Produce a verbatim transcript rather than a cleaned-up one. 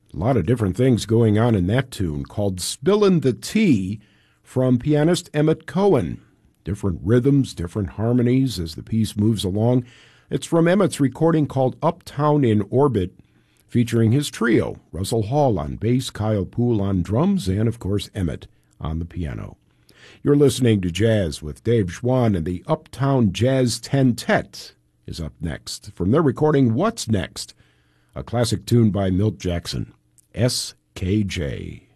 A lot of different things going on in that tune called Spillin' the Tea from pianist Emmett Cohen. Different rhythms, different harmonies as the piece moves along. It's from Emmett's recording called Uptown in Orbit, featuring his trio, Russell Hall on bass, Kyle Poole on drums, and, of course, Emmett on the piano. You're listening to Jazz with Dave Schwann, and the Uptown Jazz Tentet is up next. From their recording, What's Next? A classic tune by Milt Jackson, S K J.